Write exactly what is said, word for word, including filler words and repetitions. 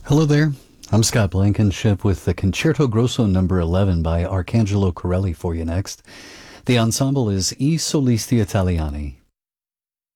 Hello there. I'm Scott Blankenship with the Concerto Grosso number eleven by Arcangelo Corelli for you next. The ensemble is I Solisti Italiani.